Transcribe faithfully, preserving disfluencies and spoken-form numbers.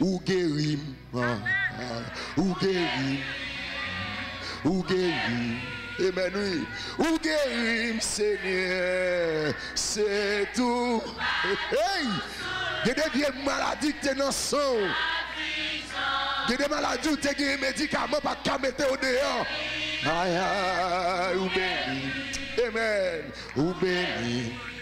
ou guérim, ou guérim, ou guérim. Amen, oui. Ou guérim, Seigneur, c'est tout. Hey! Il y a des vieilles maladies qui sont dans le sang. Il y a des maladies qui ont des médicaments pas qu'à mettre au dehors. Aïe, aïe, ou béni. Amen. Ou béni.